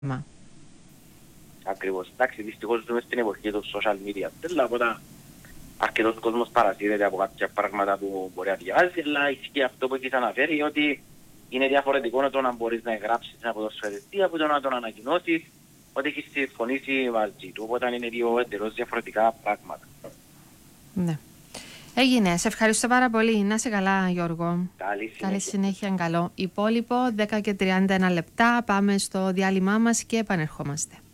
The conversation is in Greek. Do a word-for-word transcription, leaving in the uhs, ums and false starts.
Μα. Ακριβώς. Εντάξει, δυστυχώς ζούμε στην εποχή των social media. Τέλα από τα αρκετός κόσμος παρασύρεται από κάποια πράγματα που μπορεί να διαβάζει, αλλά ισχύει αυτό που έχεις αναφέρει, ότι είναι διαφορετικό το να μπορείς να εγγράψεις ένα ποδοσφαιριστή από το να τον ανακοινώσεις ότι έχεις συμφωνήσει μαζί του, οπότε είναι δύο εντελώς διαφορετικά πράγματα. Ναι. Έγινε. Σε ευχαριστώ πάρα πολύ. Να είσαι καλά, Γιώργο. Καλή συνέχεια. Καλή συνέχεια, καλό. Υπόλοιπο δέκα και τριάντα ένα λεπτά. Πάμε στο διάλειμμά μας και επανερχόμαστε.